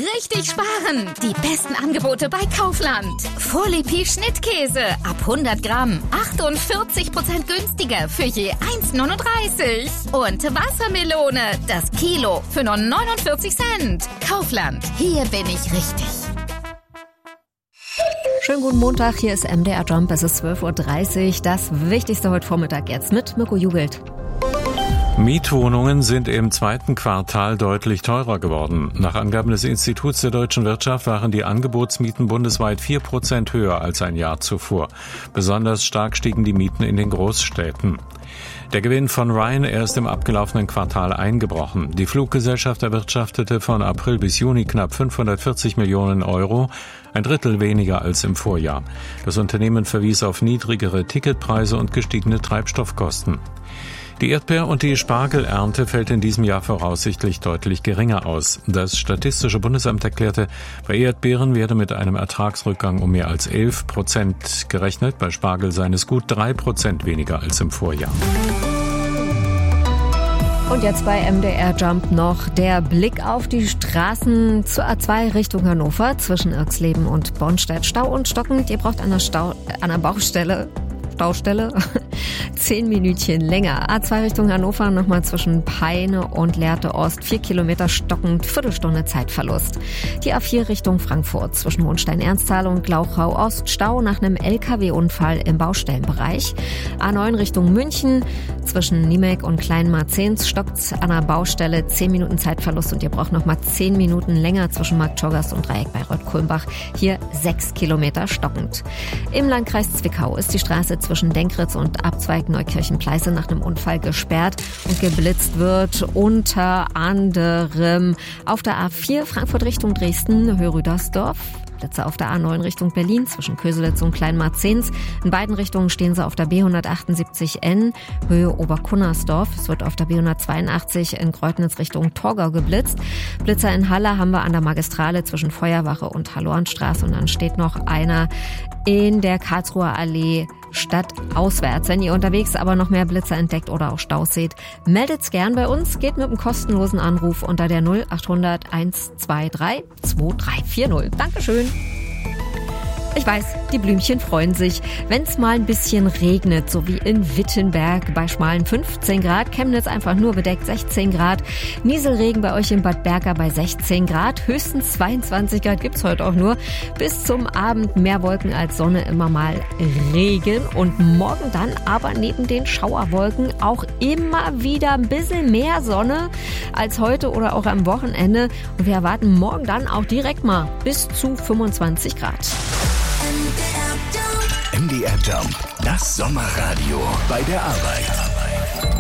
richtig sparen. Die besten Angebote bei Kaufland. Fourlipi Schnittkäse ab 100 Gramm. 48% günstiger für je 1,39. Und Wassermelone, das Kilo für nur 49 Cent. Kaufland, hier bin ich richtig. Schönen guten Montag, hier ist MDR Jump, es ist 12.30 Uhr. Das Wichtigste heute Vormittag jetzt mit Mirko Jugelt. Mietwohnungen sind im zweiten Quartal deutlich teurer geworden. Nach Angaben des Instituts der deutschen Wirtschaft waren die Angebotsmieten bundesweit 4% höher als ein Jahr zuvor. Besonders stark stiegen die Mieten in den Großstädten. Der Gewinn von Ryanair ist im abgelaufenen Quartal eingebrochen. Die Fluggesellschaft erwirtschaftete von April bis Juni knapp 540 Millionen Euro, ein Drittel weniger als im Vorjahr. Das Unternehmen verwies auf niedrigere Ticketpreise und gestiegene Treibstoffkosten. Die Erdbeer- und die Spargelernte fällt in diesem Jahr voraussichtlich deutlich geringer aus. Das Statistische Bundesamt erklärte, bei Erdbeeren werde mit einem Ertragsrückgang um mehr als 11% gerechnet. Bei Spargel seien es gut 3% weniger als im Vorjahr. Und jetzt bei MDR Jump noch der Blick auf die Straßen zur A2 Richtung Hannover zwischen Irxleben und Bornstedt. Stau und stockend. Ihr braucht an der Baustelle 10 Minütchen länger. A2 Richtung Hannover nochmal zwischen Peine und Lehrte Ost 4 Kilometer stockend, Viertelstunde Zeitverlust. Die A4 Richtung Frankfurt zwischen Hohenstein-Ernsthal und Glauchau Ost Stau nach einem LKW-Unfall im Baustellenbereich. A9 Richtung München zwischen Niemek und Kleinmarzens stockt an der Baustelle 10 Minuten Zeitverlust und ihr braucht nochmal 10 Minuten länger zwischen Marktschorgast und Dreieck Bayreuth-Kulmbach. Hier 6 Kilometer stockend. Im Landkreis Zwickau ist die Straße zwischen Denkritz und Abzweig Neukirchen-Pleiße nach einem Unfall gesperrt und geblitzt wird unter anderem auf der A4 Frankfurt Richtung Dresden, Höhe Rüdersdorf. Blitze auf der A9 Richtung Berlin zwischen Köselitz und Kleinmarzens. In beiden Richtungen stehen sie auf der B178N, Höhe Oberkunnersdorf. Es wird auf der B182 in Kreutnitz Richtung Torgau geblitzt. Blitzer in Halle haben wir an der Magistrale zwischen Feuerwache und Hallorenstraße. Und dann steht noch einer in der Karlsruher Allee stadtauswärts. Wenn ihr unterwegs aber noch mehr Blitzer entdeckt oder auch Staus seht, meldet's gern bei uns. Geht mit einem kostenlosen Anruf unter der 0800 123 2340. Dankeschön. Ich weiß, die Blümchen freuen sich, wenn es mal ein bisschen regnet, so wie in Wittenberg bei schmalen 15 Grad, Chemnitz einfach nur bedeckt 16 Grad, Nieselregen bei euch in Bad Berka bei 16 Grad, höchstens 22 Grad gibt's heute auch nur, bis zum Abend mehr Wolken als Sonne, immer mal Regen und morgen dann aber neben den Schauerwolken auch immer wieder ein bisschen mehr Sonne als heute oder auch am Wochenende und wir erwarten morgen dann auch direkt mal bis zu 25 Grad. MDR Jump, das Sommerradio bei der Arbeit.